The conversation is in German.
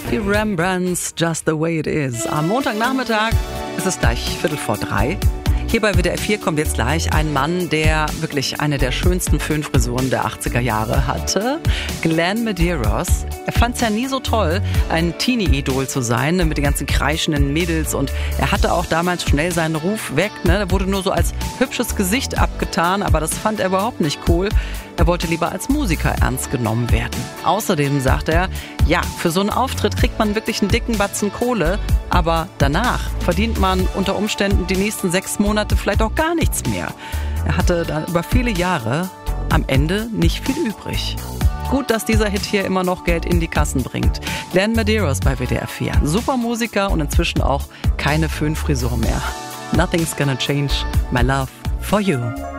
Die Rembrandts, Just the Way It Is. Am Montagnachmittag ist es gleich 2:45. Hier bei WDR 4 kommt jetzt gleich ein Mann, der wirklich eine der schönsten Föhnfrisuren der 80er Jahre hatte. Glenn Medeiros. Er fand es ja nie so toll, ein Teenie-Idol zu sein, mit den ganzen kreischenden Mädels. Und er hatte auch damals schnell seinen Ruf weg. Er wurde nur so als hübsches Gesicht abgetan, aber das fand er überhaupt nicht cool. Er wollte lieber als Musiker ernst genommen werden. Außerdem sagt er, ja, für so einen Auftritt kriegt man wirklich einen dicken Batzen Kohle, aber danach verdient man unter Umständen die nächsten 6 Monate vielleicht auch gar nichts mehr. Er hatte dann über viele Jahre am Ende nicht viel übrig. Gut, dass dieser Hit hier immer noch Geld in die Kassen bringt. Glenn Medeiros bei WDR 4. Super Musiker und inzwischen auch keine Föhnfrisur mehr. Nothing's gonna change my love for you.